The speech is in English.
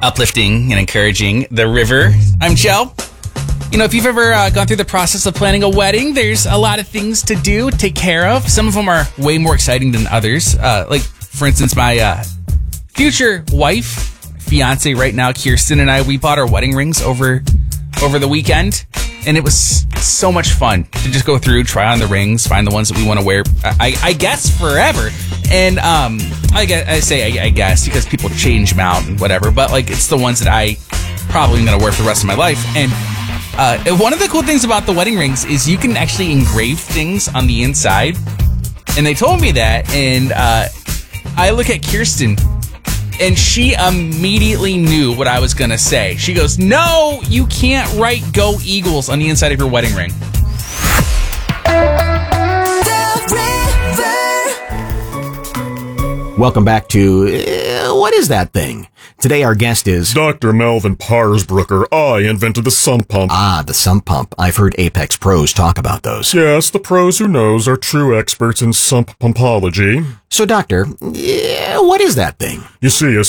uplifting and encouraging the river. I'm Joe. You know, if you've ever gone through the process of planning a wedding, there's a lot of things to do, take care of. Some of them are way more exciting than others. Like, for instance, my future wife, fiance right now, Kirsten, and I, we bought our wedding rings over the weekend. And it was so much fun to just go through, try on the rings, find the ones that we want to wear, I guess, forever. And I guess, because people change them out and whatever. But, like, it's the ones that I probably am going to wear for the rest of my life. And one of the cool things about the wedding rings is you can actually engrave things on the inside. And they told me that. And I look at Kirsten, and she immediately knew what I was going to say. She goes, "No, you can't write Go Eagles on the inside of your wedding ring." Welcome back to What Is That Thing? Today our guest is Dr. Melvin Parsbrucker. I invented the sump pump. Ah, the sump pump. I've heard Apex pros talk about those. Yes, the pros who knows are true experts in sump pumpology. So, doctor, what is that thing? You see, a